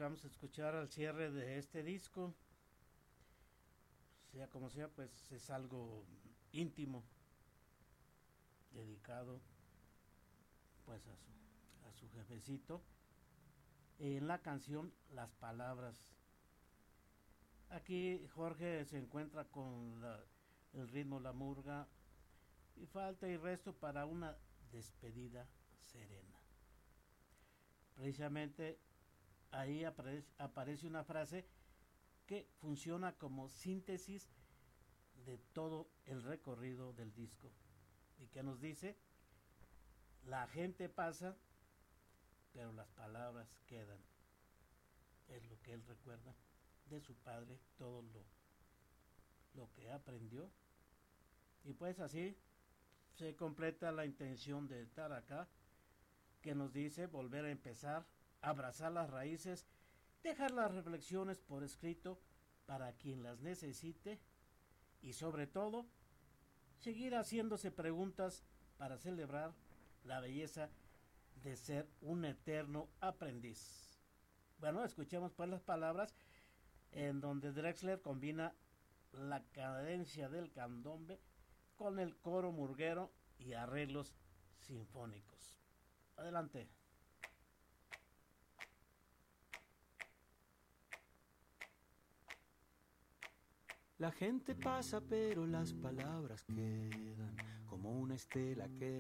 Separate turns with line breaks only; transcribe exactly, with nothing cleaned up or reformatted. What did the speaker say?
que vamos a escuchar al cierre de este disco, sea como sea, pues es algo íntimo, dedicado pues a su, a su jefecito. En la canción Las Palabras, aquí Jorge se encuentra con la, el ritmo, la murga, y falta y resto para una despedida serena. Precisamente ahí aparece, aparece una frase que funciona como síntesis de todo el recorrido del disco y que nos dice: la gente pasa, pero las palabras quedan. Es lo que él recuerda de su padre, todo lo, lo que aprendió, y pues así se completa la intención de estar acá, que nos dice volver a empezar, abrazar las raíces, dejar las reflexiones por escrito para quien las necesite, y sobre todo seguir haciéndose preguntas para celebrar la belleza de ser un eterno aprendiz. Bueno, escuchemos pues las palabras en donde Drexler combina la cadencia del candombe con el coro murguero y arreglos sinfónicos. Adelante.
La gente pasa pero las palabras quedan como una estela que